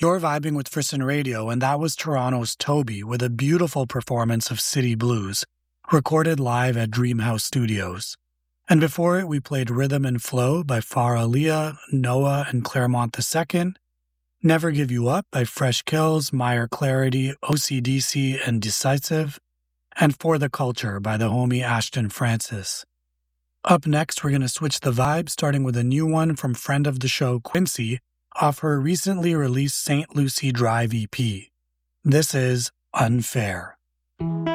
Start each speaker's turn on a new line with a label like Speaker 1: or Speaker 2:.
Speaker 1: You're vibing with Frisson Radio, and that was Toronto's Toby with a beautiful performance of City Blues, recorded live at Dreamhouse Studios. And before it, we played Rhythm and Flow by Farah Leah, Noah, and Claremont II, Never Give You Up by Fresh Kills, Meyer Clarity, OCDC, and Decisive, and For the Culture by the homie Ashton Francis. Up next, we're going to switch the vibe, starting with a new one from friend of the show Quincy, off her recently released St. Lucie Drive EP. This is Unfair.